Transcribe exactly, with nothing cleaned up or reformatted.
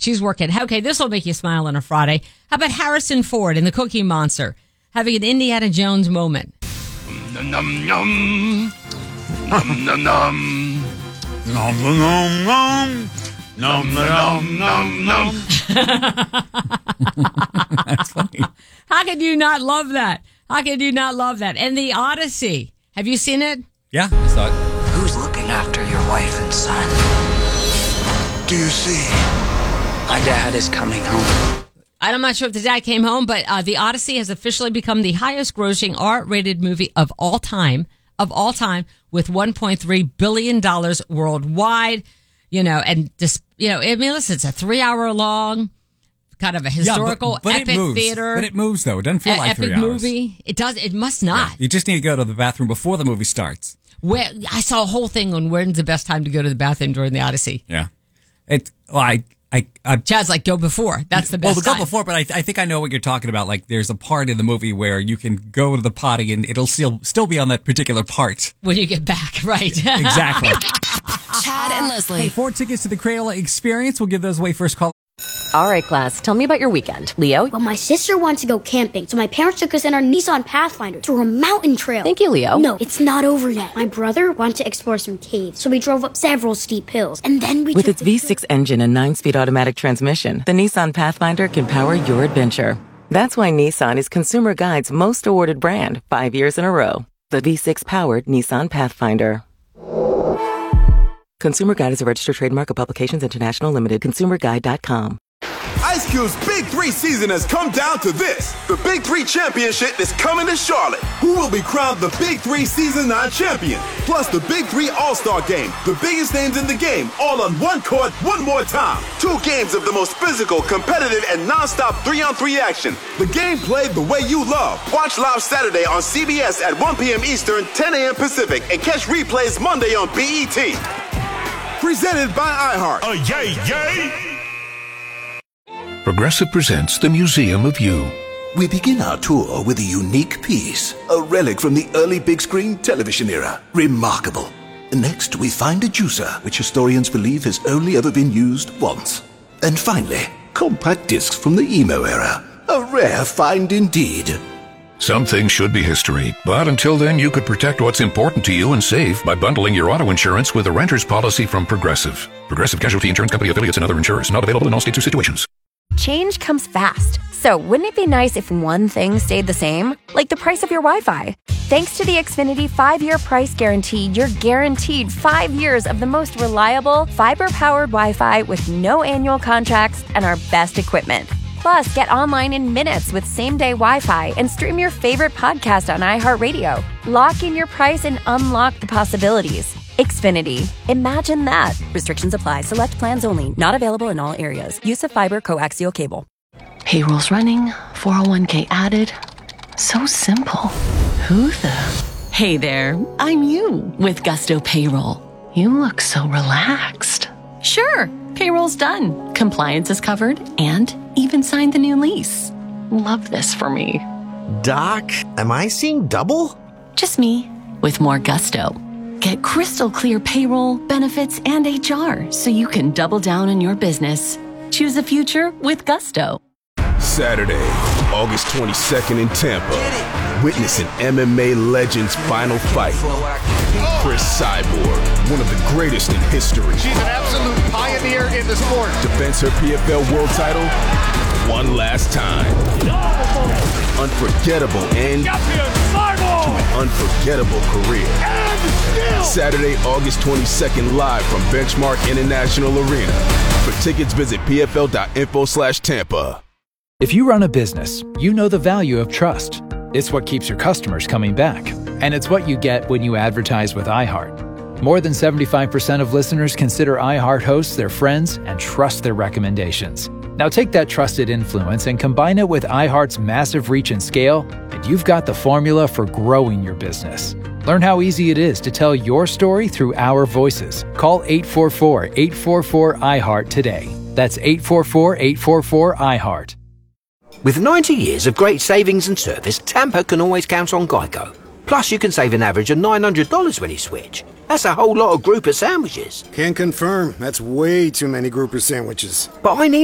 She's working. Okay, this will make you smile on a Friday. How about Harrison Ford in The Cookie Monster having an Indiana Jones moment? Nom nom nom. Nom nom nom. Nom nom nom. Nom nom nom nom. That's funny. How could you not love that? How could you not love that? And The Odyssey. Have you seen it? Yeah, I saw it. Who's looking after your wife and son? Do you see? My dad is coming home. I'm not sure if the dad came home, but uh, The Odyssey has officially become the highest grossing R-rated movie of all time, of all time, with one point three billion dollars worldwide. You know, and just, you know, I mean, listen, it's a three hour long, kind of a historical, yeah, but, but epic it moves. theater. But it moves, though. It doesn't feel a- like epic three hours. movie. It does. It must not. Yeah, you just need to go to the bathroom before the movie starts. Where I saw a whole thing on when's the best time to go to the bathroom during The Odyssey. Yeah. It, well, I, I, I, Chad's like, go before. That's the best Well, time. go before, but I, I think I know what you're talking about. Like, there's a part in the movie where you can go to the potty and it'll still still be on that particular part. When you get back, right. Exactly. Chad and Leslie. Hey, four tickets to the Crayola Experience. We'll give those away first call. All right, class. Tell me about your weekend. Leo? Well, my sister wanted to go camping, so my parents took us in our Nissan Pathfinder through a mountain trail. Thank you, Leo. No, it's not over yet. My brother wanted to explore some caves, so we drove up several steep hills, and then we With took its the V six engine and nine-speed automatic transmission, the Nissan Pathfinder can power your adventure. That's why Nissan is Consumer Guide's most awarded brand five years in a row. The V six-powered Nissan Pathfinder. Consumer Guide is a registered trademark of Publications International Limited. consumer guide dot com. Ice Cube's Big Three season has come down to this. The Big Three Championship is coming to Charlotte. Who will be crowned the Big Three Season nine champion? Plus the Big Three All-Star Game. The biggest names in the game, all on one court, one more time. Two games of the most physical, competitive, and non-stop three-on-three action. The game played the way you love. Watch live Saturday on C B S at one p.m. Eastern, ten a.m. Pacific, and catch replays Monday on B E T. Presented by iHeart. Oh, yay, yay! Progressive presents the Museum of You. We begin our tour with a unique piece, a relic from the early big screen television era. Remarkable. Next, we find a juicer, which historians believe has only ever been used once. And finally, compact discs from the emo era. A rare find indeed. Some things should be history, but until then, you could protect what's important to you and save by bundling your auto insurance with a renter's policy from Progressive. Progressive Casualty Insurance Company affiliates and other insurers. Not available in all states or situations. Change comes fast. So wouldn't it be nice if one thing stayed the same? Like the price of your Wi-Fi. Thanks to the Xfinity five-year price guarantee, you're guaranteed five years of the most reliable, fiber-powered Wi-Fi with no annual contracts and our best equipment. Plus, get online in minutes with same-day Wi-Fi and stream your favorite podcast on iHeartRadio. Lock in your price and unlock the possibilities. Xfinity. Imagine that. Restrictions apply. Select plans only. Not available in all areas. Use of fiber coaxial cable. Payroll's running, four oh one k added. So simple. Who the? Hey there, I'm you with Gusto Payroll. You look so relaxed. Sure, payroll's done. Compliance is covered and even signed the new lease. Love this for me. Doc, am I seeing double? Just me with more gusto. Get crystal clear payroll, benefits, and H R so you can double down on your business. Choose a future with Gusto. Saturday, August twenty-second in Tampa. Witness an M M A legend's final fight. Chris Cyborg, one of the greatest in history. She's an absolute pioneer in the sport. Defends her P F L world title one last time. Unforgettable end to an unforgettable career. Saturday, August twenty-second, live from Benchmark International Arena. For tickets, visit pfl.info slash Tampa. If you run a business, you know the value of trust. It's what keeps your customers coming back. And it's what you get when you advertise with iHeart. More than seventy-five percent of listeners consider iHeart hosts their friends and trust their recommendations. Now take that trusted influence and combine it with iHeart's massive reach and scale, and you've got the formula for growing your business. Learn how easy it is to tell your story through our voices. Call eight four four, eight four four, I heart today. That's eight four four, eight four four, I heart. With ninety years of great savings and service, Tampa can always count on Geico. Plus, you can save an average of nine hundred dollars when you switch. That's a whole lot of grouper sandwiches. Can confirm. That's way too many grouper sandwiches. But I need